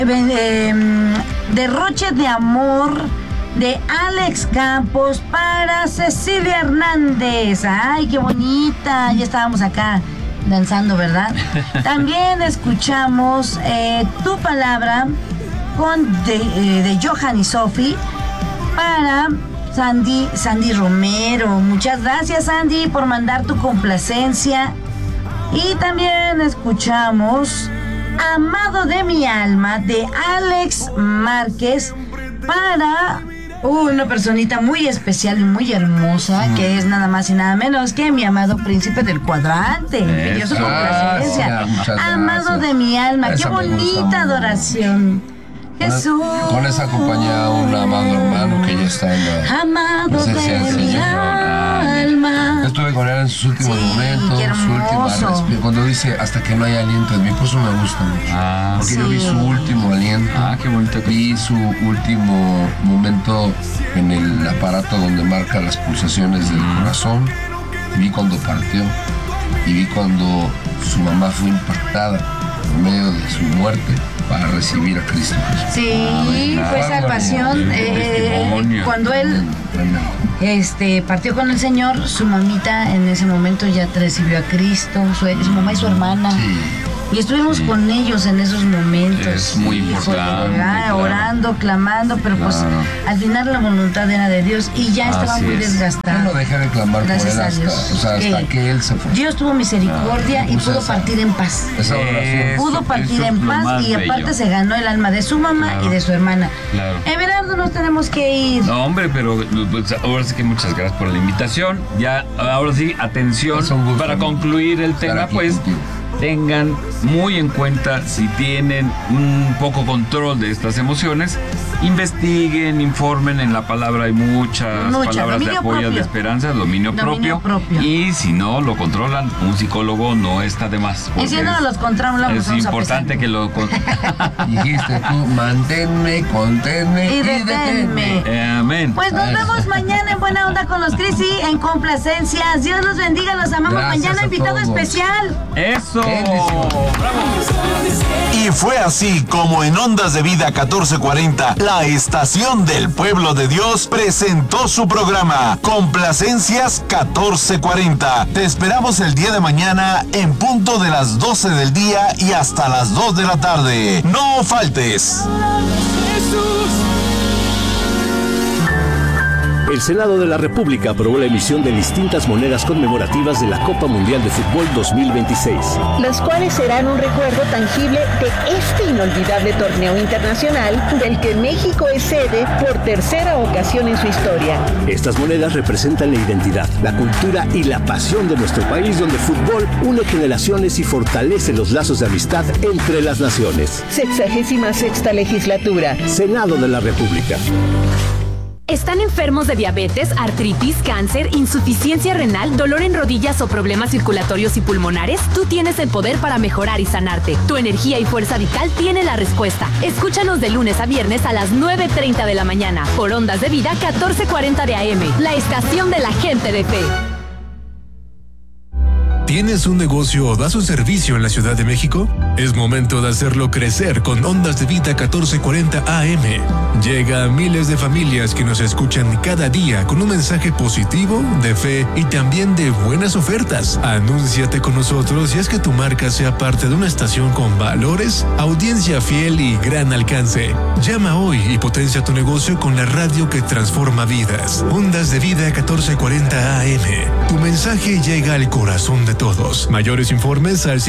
Derroche de amor de Alex Campos para Cecilia Hernández. Ay, qué bonita. Ya estábamos acá danzando, ¿verdad? También escuchamos Tu Palabra de Johan y Sophie para Sandy Romero. Muchas gracias, Sandy, por mandar tu complacencia. Y también escuchamos Amado de mi alma de Alex Márquez para una personita muy especial y muy hermosa, que es nada más y nada menos que mi amado príncipe del cuadrante. Que dio su complacencia. Amado de mi alma. Qué bonita adoración. Jesús. Con esa compañía un amado hermano que ya está en la amado de mi alma. Yo estuve con él en sus últimos momentos, qué su última respiración. Cuando dice hasta que no hay aliento en mí, por eso me gusta mucho. Porque yo vi su último aliento. Qué bonito. Vi su último momento en el aparato donde marca las pulsaciones del corazón. Vi cuando partió. Y vi cuando su mamá fue impactada en medio de su muerte para recibir a Cristo. Sí, fue salvación. Cuando él partió con el Señor, su mamita en ese momento ya recibió a Cristo, su mamá y su hermana. Sí. Y estuvimos con ellos en esos momentos. Es muy importante. Orando, clamando, pero pues al final la voluntad era de Dios y ya estaba muy desgastada. Yo no dejé de clamar por él hasta que él se fue. Dios tuvo misericordia y pudo partir en paz. Esa oración. Pudo partir en paz y aparte se ganó el alma de su mamá y de su hermana. Everardo, nos tenemos que ir. No, hombre, pero pues, ahora sí que muchas gracias por la invitación. Ya, ahora sí, atención, para concluir el tema, pues tengan muy en cuenta, si tienen un poco control de estas emociones, investiguen, informen. En la palabra hay muchas palabras de apoyo, de esperanza, dominio propio. Y si no lo controlan, un psicólogo no está de más. Y si no los controlamos, es importante que lo dijiste tú, manténme, conténme y deténme. Amén. Pues nos vemos mañana en Buena Onda con los Crisi, en complacencias. Dios los bendiga, los amamos. Gracias, mañana invitado especial. Eso. Y fue así como en Ondas de Vida 1440, la estación del pueblo de Dios presentó su programa Complacencias 1440. Te esperamos el día de mañana en punto de las 12 del día y hasta las 2 de la tarde. No faltes. El Senado de la República aprobó la emisión de distintas monedas conmemorativas de la Copa Mundial de Fútbol 2026. Las cuales serán un recuerdo tangible de este inolvidable torneo internacional del que México es sede por tercera ocasión en su historia. Estas monedas representan la identidad, la cultura y la pasión de nuestro país, donde el fútbol une generaciones y fortalece los lazos de amistad entre las naciones. 66ª legislatura. Senado de la República. ¿Están enfermos de diabetes, artritis, cáncer, insuficiencia renal, dolor en rodillas o problemas circulatorios y pulmonares? Tú tienes el poder para mejorar y sanarte. Tu energía y fuerza vital tiene la respuesta. Escúchanos de lunes a viernes a las 9:30 de la mañana por Ondas de Vida 1440 de AM, la estación de la gente de fe. ¿Tienes un negocio o das un servicio en la Ciudad de México? Es momento de hacerlo crecer con Ondas de Vida 1440 AM. Llega a miles de familias que nos escuchan cada día con un mensaje positivo, de fe y también de buenas ofertas. Anúnciate con nosotros y haz que tu marca sea parte de una estación con valores, audiencia fiel y gran alcance. Llama hoy y potencia tu negocio con la radio que transforma vidas. Ondas de Vida 1440 AM. Tu mensaje llega al corazón de todos. Mayores informes al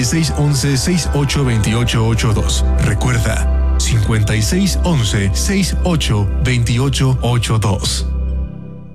5611-682882. Recuerda, 5611-682882.